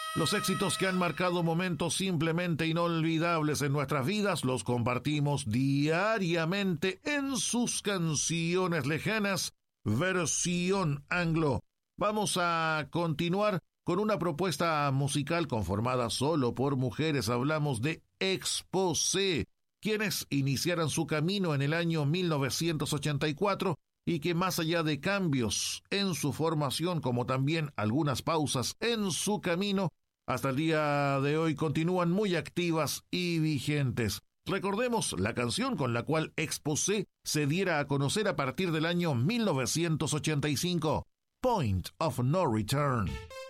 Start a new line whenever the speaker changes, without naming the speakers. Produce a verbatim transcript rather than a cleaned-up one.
Los éxitos que han marcado momentos simplemente inolvidables en nuestras vidas los compartimos diariamente en sus canciones lejanas, versión anglo. Vamos a continuar con una propuesta musical conformada solo por mujeres. Hablamos de Exposé, quienes iniciaron su camino en el año mil novecientos ochenta y cuatro y que más allá de cambios en su formación como también algunas pausas en su camino, hasta el día de hoy continúan muy activas y vigentes. Recordemos la canción con la cual Exposé se diera a conocer a partir del año mil novecientos ochenta y cinco, Point of No Return.